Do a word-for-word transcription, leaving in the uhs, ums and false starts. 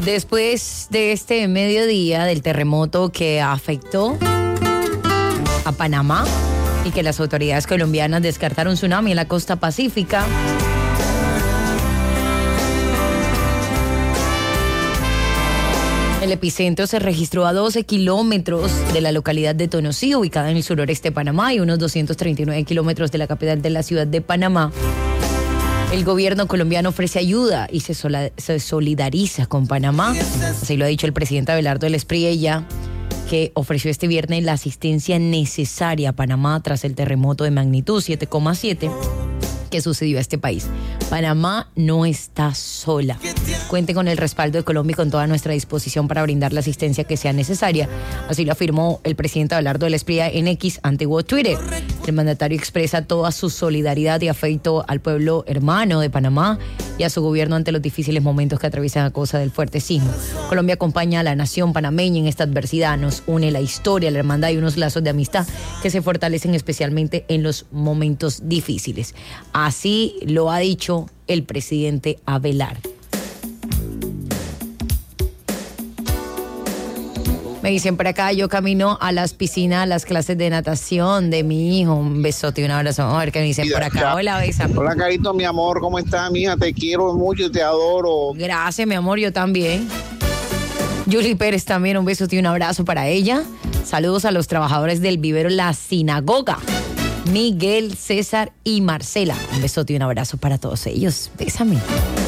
Después de este mediodía del terremoto que afectó a Panamá y que las autoridades colombianas descartaron tsunami en la costa pacífica, el epicentro se registró a doce kilómetros de la localidad de Tonosí, ubicada en el sureste de Panamá, y unos doscientos treinta y nueve kilómetros de la capital de la ciudad de Panamá. El gobierno colombiano ofrece ayuda y se, sola, se solidariza con Panamá. Así lo ha dicho el presidente Abelardo del Espriella, que ofreció este viernes la asistencia necesaria a Panamá tras el terremoto de magnitud siete coma siete que sucedió a este país. Panamá no está sola. Cuente con el respaldo de Colombia y con toda nuestra disposición para brindar la asistencia que sea necesaria. Así lo afirmó el presidente Abelardo del Espriella en X, antiguo Twitter. El mandatario expresa toda su solidaridad y afecto al pueblo hermano de Panamá y a su gobierno ante los difíciles momentos que atraviesan a causa del fuerte sismo. Colombia acompaña a la nación panameña en esta adversidad. Nos une la historia, la hermandad y unos lazos de amistad que se fortalecen especialmente en los momentos difíciles. Así lo ha dicho el presidente Abelardo. Me dicen por acá, yo camino a las piscinas, a las clases de natación de mi hijo. Un besote y un abrazo. Vamos a ver qué me dicen por acá. Hola, Besa. Hola, Carito, mi amor, ¿cómo estás, mija? Te quiero mucho y te adoro. Gracias, mi amor, yo también. Julie Pérez también, un besote y un abrazo para ella. Saludos a los trabajadores del vivero La Sinagoga. Miguel, César y Marcela. Un besote y un abrazo para todos ellos. Bésame.